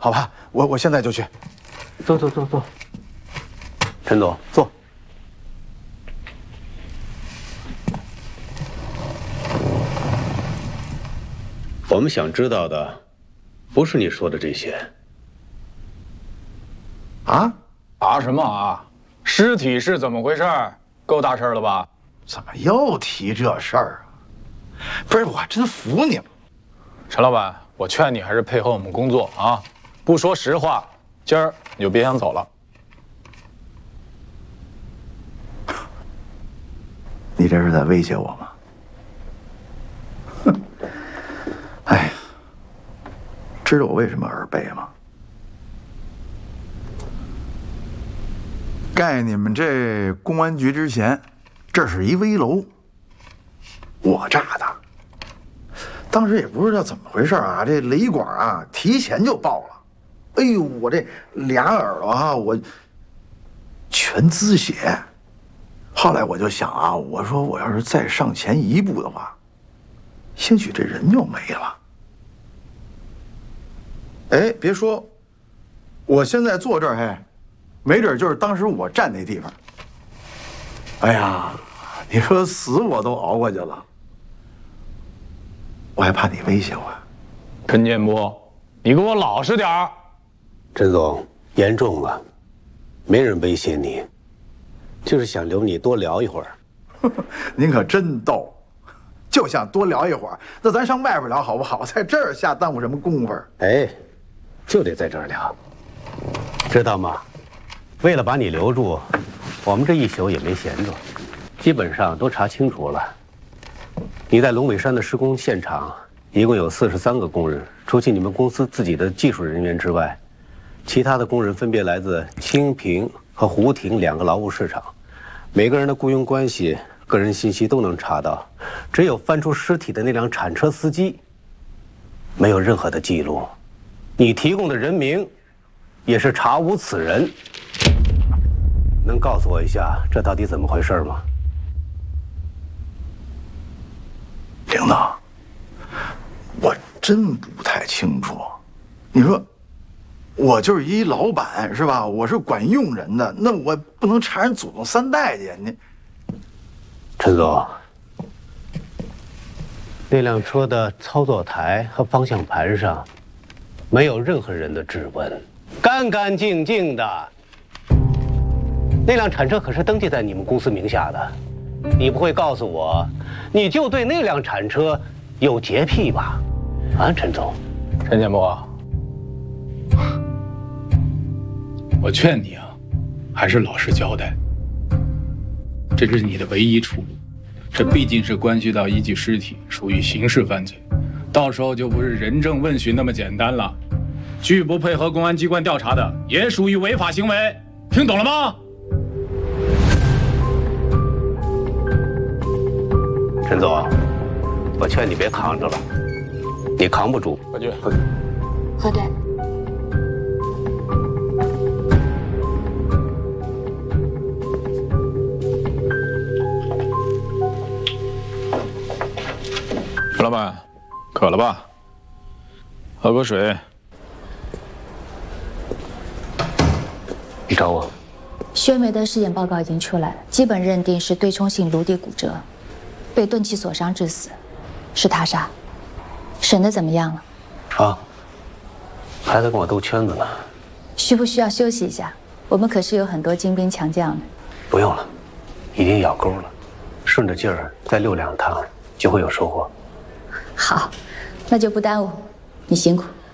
好吧，我现在就去。 坐。陈总，坐。我们想知道的，不是你说的这些。 啊什么啊？尸体是怎么回事？够大事了吧？ 怎么又提这事儿啊？不是，我真服你了。 陈老板，我劝你还是配合我们工作啊！不说实话，今儿你就别想走了。 你这是在威胁我吗？哼！哎呀，知道我为什么耳背吗？盖你们这公安局之前，这是一危楼，我炸的。当时也不知道怎么回事啊，这雷管啊提前就爆了。哎呦，我这俩耳朵啊，我全滋血。后来我就想啊，我说我要是再上前一步的话，兴许这人就没了。哎，别说，我现在坐这儿，嘿，没准就是当时我站那地方。哎呀，你说死我都熬过去了，我还怕你威胁我。 陈建波，你给我老实点儿。 陈总，严重了，没人威胁你，就是想留你多聊一会儿。 您可真逗，就想多聊一会儿，那咱上外边聊好不好？在这儿瞎耽误什么功夫？ 哎，就得在这儿聊，知道吗？为了把你留住，我们这一宿也没闲着，基本上都查清楚了。你在龙尾山的施工现场，一共有43个工人，除去你们公司自己的技术人员之外，其他的工人分别来自清平和胡亭2个劳务市场，每个人的雇佣关系、个人信息都能查到，只有翻出尸体的那辆铲车司机，没有任何的记录。你提供的人名，也是查无此人。能告诉我一下这到底怎么回事吗？ 领导，我真不太清楚。你说，我就是一老板是吧？我是管用人的，那我不能查人祖宗3代去。你， 陈总，那辆车的操作台和方向盘上没有任何人的指纹，干干净净的。那辆铲车可是登记在你们公司名下的，你不会告诉我，你就对那辆铲车有洁癖吧？啊，陈总。 陈建波，我劝你啊，还是老实交代。这是你的唯一出路，这毕竟是关系到一具尸体，属于刑事犯罪，到时候就不是人证问询那么简单了。拒不配合公安机关调查的，也属于违法行为，听懂了吗？ 陈总，我劝你别扛着了，你扛不住。 何局， 何队， 何老板，渴了吧？喝口水。 你找我？ 薛梅的尸检报告已经出来了，基本认定是对冲性颅底骨折，被钝器所伤致死，是他杀。审的怎么样了？ 啊，还在跟我兜圈子呢。 需不需要休息一下？我们可是有很多精兵强将的。 不用了，已经咬钩了，顺着劲儿再溜2趟就会有收获。 好，那就不耽误，你辛苦。